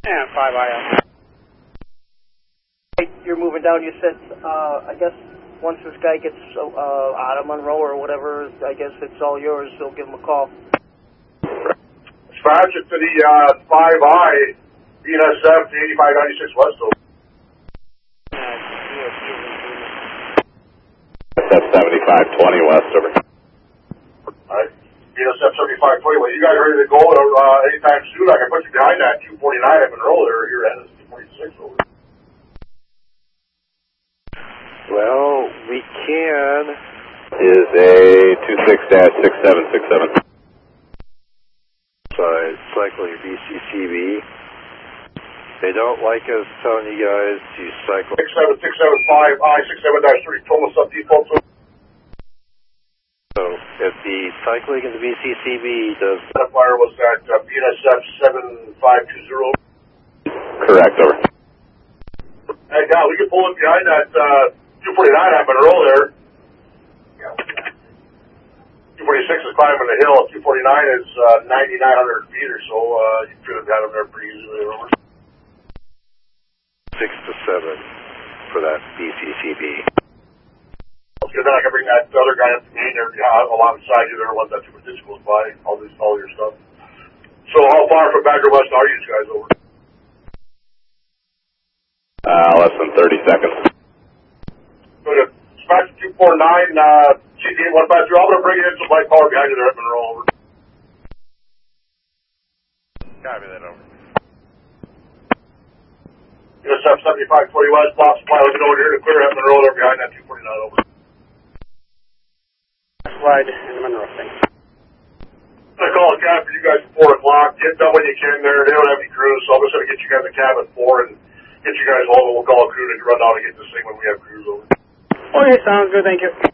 And 5IL. You're moving down, you said, I guess once this guy gets out of Monroe or whatever, I guess it's all yours, so give him a call. Dispatch it to the 5I, BNSF, 8596 West Oak. SF 7520 West, over. Alright, BNSF 7520 West. You guys ready to go anytime soon? I can put you behind that 249 at Monroe there. Your end is 246 over. Well, we can. Is a 26-6767. Side, cycle your BCCB. They don't like us telling you guys to cycle. 67675 I67-3, Thomas up default. So, if the cycling in the BCCB does. Identifier was at BNSF 7520. Correct, over. Hey, now we can pull it behind that 249 at Monroe there. 246 is climbing the hill. 249 is 9,900 feet or so. You could have got them there pretty easily. Over. 6 to 7 for that BCCB. Okay, then I can bring that other guy up to me there alongside you there once that superstition goes by. All your stuff. So how far from Badger West are you guys over? Less than 30 seconds. Go to Dispatch 249, GT 153. I'm going to bring it in some light power behind you there at Monroe. Over. Copy that, over. USF 7520 West, block supply, let me know here to clear at Monroe there behind that 249 over. Slide in Monroe, thanks. I call a cab for you guys at 4 o'clock. Get done when you can there. They don't have any crews, so I'm just going to get you guys a cab at 4 and get you guys home, and we'll call a crew to run down and get this thing when we have crews over. Okay, sounds good, thank you.